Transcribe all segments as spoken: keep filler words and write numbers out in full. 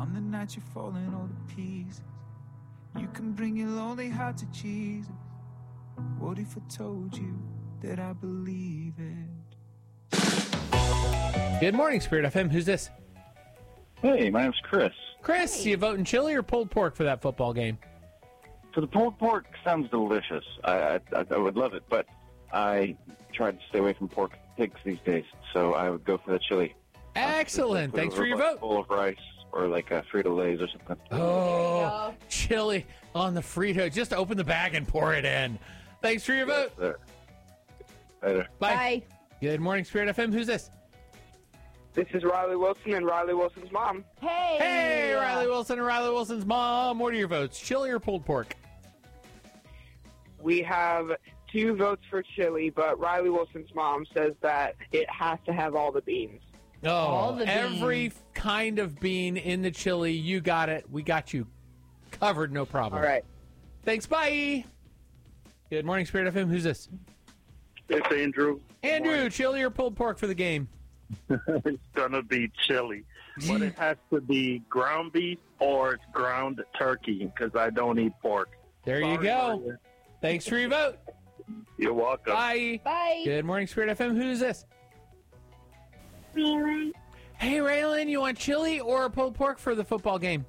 On the night you're falling all to pieces, you can bring your lonely heart to Jesus. What if I told you that I believe it? Good morning, Spirit F M. Who's this? Hey, my name's Chris. Chris, Hey. you voting chili or pulled pork for that football game? So the pulled pork sounds delicious. I, I I would love it, but I try to stay away from pork pigs these days, so I would go for the chili. Excellent. Put a Thanks for your robot vote. bowl of rice or like a Frito-Lays or something. Oh, chili on the Frito. Just open the bag and pour it in. Thanks for your vote. There. Later. Bye. Bye. Good morning, Spirit F M. Who's this? This is Riley Wilson and Riley Wilson's mom. Hey. Hey, Riley Wilson and Riley Wilson's mom. What are your votes? Chili or pulled pork? We have two votes for chili, but Riley Wilson's mom says that it has to have all the beans. Oh, All the every beans. kind of bean in the chili. You got it. We got you covered. No problem. All right. Thanks. Bye. Good morning, Spirit F M. Who's this? It's Andrew. Andrew, chili or pulled pork for the game? It's gonna be chili, but it has to be ground beef or it's ground turkey because I don't eat pork. There you Sorry, go. Maria. Thanks for your vote. You're welcome. Bye. Bye. Good morning, Spirit F M. Who's this? Raylan. Hey, Raylan, you want chili or pulled pork for the football game?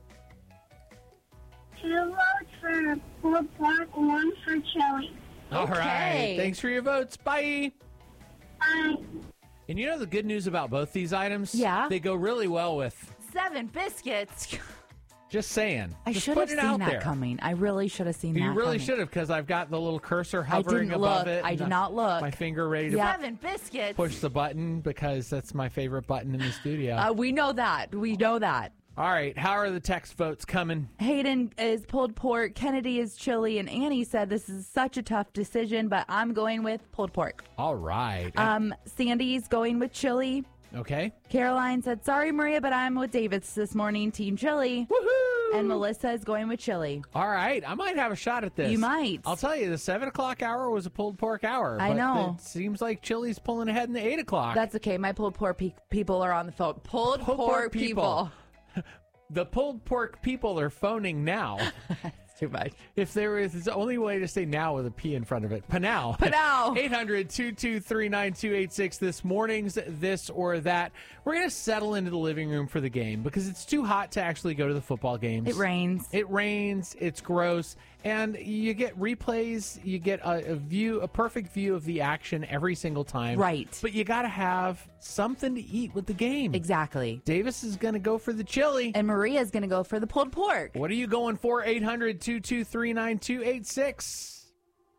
Two votes for pulled pork, one for chili. All right. Okay. Thanks for your votes. Bye. Bye. And you know the good news about both these items? Yeah. They go really well with Seven biscuits. just saying. I Just should have putting it seen out that there. coming. I really should have seen You that really coming. should have, because I've got the little cursor I hovering didn't above look. it. I and did not look. My finger ready to Yeah. Seven biscuits. push the button because that's my favorite button in the studio. Uh, we know that. We know that. All right. How are the text votes coming? Hayden is pulled pork, Kennedy is chili, and Annie said this is such a tough decision, but I'm going with pulled pork. All right. Um, Sandy's going with chili. okay. Caroline said, sorry, Maria, but I'm with Davis this morning, Team Chili. Woohoo! And Melissa is going with chili. All right. I might have a shot at this. You might. I'll tell you, the seven o'clock hour was a pulled pork hour. I but know. It seems like chili's pulling ahead in the eight o'clock. That's okay. My pulled pork pe- people are on the phone. Pulled, Pulled pork, pork people. people. The pulled pork people are phoning now. It's too much. If there is, it's the only way to say now with a P in front of it. Panow. Panow. eight hundred, two two three, nine two eight six. This morning's This or That. We're going to settle into the living room for the game because it's too hot to actually go to the football games. It rains. It rains. It's gross. And you get replays. You get a, a view, a perfect view of the action every single time. Right. But you got to have something to eat with the game. Exactly. Davis is going to go for the chili. And Maria's going to go for the pulled pork. What are you going for? eight hundred, two two three, nine two eight six.